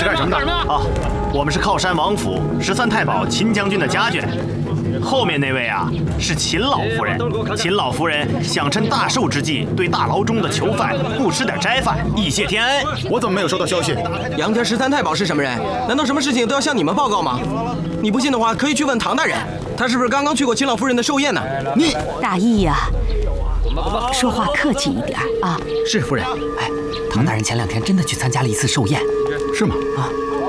是干什么的？ 啊，我们是靠山王府13太保秦将军的家眷。后面那位啊是秦老夫人。秦老夫人想趁大寿之际，对大牢中的囚犯不吃点斋饭，以谢天恩。 我怎么没有收到消息？ 杨家13太保是什么人？难道什么事情都要向你们报告吗？你不信的话，可以去问唐大人，他是不是刚刚去过秦老夫人的寿宴呢？ 你大义呀，说话客气一点啊。 是夫人。 哎，唐大人前2天真的去参加了一次寿宴， 是吗？ 啊。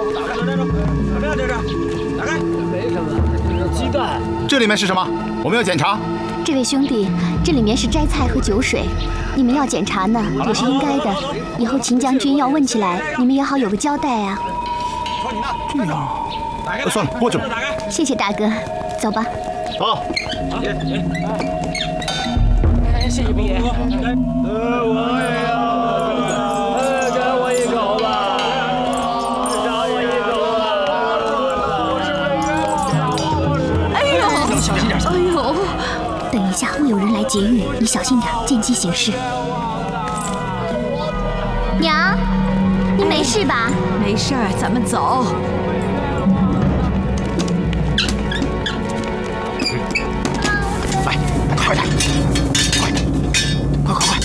打开。 鸡蛋。 这里面是什么？我们要检查。 这位兄弟，这里面是斋菜和酒水，你们要检查呢，也是应该的。以后秦将军要问起来，你们也好有个交代啊。 这样，算了，过去吧。 谢谢大哥，走吧。 走。 谢谢兵爷。我也要，给我一口吧，饶我一口吧。 哎呦， 你小心点。 哎呦， 等一下会有人来劫狱，你小心点，见机行事。娘，你没事吧？ 没事儿，咱们走。 来，快点，快！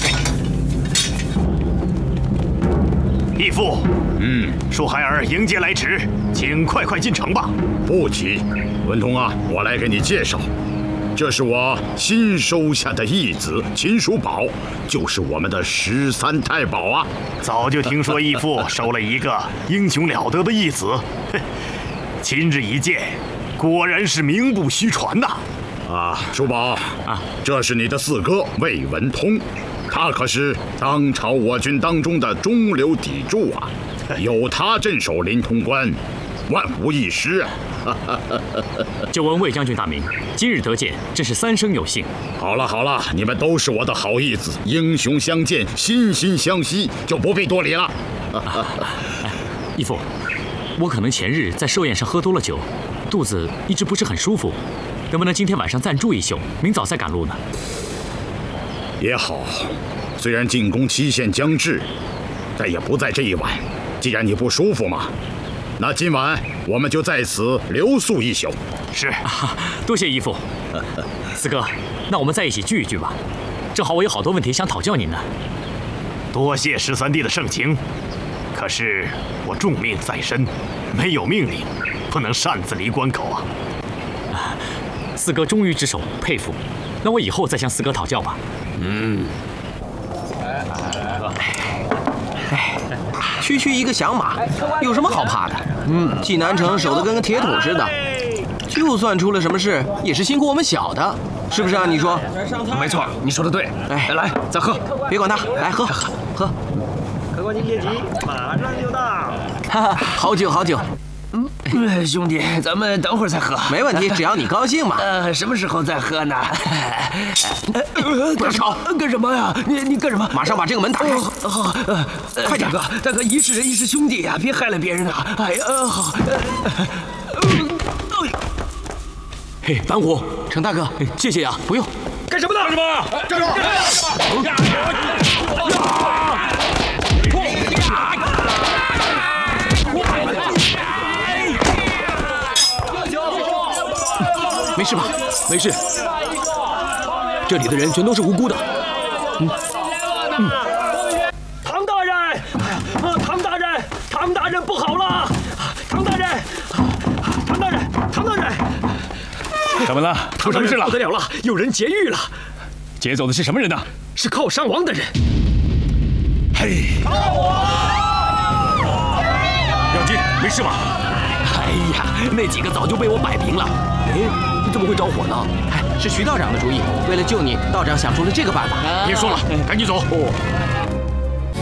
义父，恕孩儿迎接来迟，请快进城吧。 不急，文通啊，我来给你介绍，这是我新收下的义子秦叔宝，就是我们的13太保啊。 早就听说义父收了一个英雄了得的义子，今日一见，果然是名不虚传呐。 啊，叔宝啊，这是你的四哥魏文通，他可是当朝我军当中的中流砥柱啊，有他镇守临潼关，万无一失啊。 久闻魏将军大名，今日得见，真是3生有幸。 好了，你们都是我的好义子，英雄相见，惺惺相惜，就不必多礼了。 义父，我可能前日在寿宴上喝多了酒，肚子一直不是很舒服，能不能今天晚上暂住一宿，明早再赶路呢？ 也好，虽然进宫期限将至，但也不在这一晚。既然你不舒服嘛，那今晚我们就在此留宿一宿。 是， 多谢义父。四哥，那我们再一起聚一聚吧。正好我有好多问题想讨教您呢。 多谢13弟的盛情，可是我重命在身，没有命令，不能擅自离关口啊。 四哥忠于职守，佩服。那我以后再向四哥讨教吧。 区一个响马，有什么好怕的？济南城守得跟个铁桶似的，就算出了什么事，也是辛苦我们小的，是不是啊？你说？ 没错，你说的对。 哎， 来，再喝， 别管他，来喝。 客官您别急，马上就到。 哈哈，好酒。 兄弟，咱们等会儿再喝。 没问题，只要你高兴嘛。 什么时候再喝呢？ 不要吵， 干什么呀？你干什么？ 马上把这个门打开。 好， 快点， 大哥，一世人一世兄弟呀，别害了别人啊！哎呀，好。 嘿，板虎， 程大哥， 谢谢呀， 不用。 干什么呢？ 站住！ 没事吧？没事。这里的人全都是无辜的。 唐大人，唐大人不好了！唐大人， 怎么了？出什么事了？ 不得了了，有人劫狱了！ 劫走的是什么人呢？ 是靠山王的人。 嘿，杨军，没事吧？ 哎呀，那几个早就被我摆平了。 你怎么会着火呢？是徐道长的主意，为了救你，道长想出了这个办法。 别说了，赶紧走。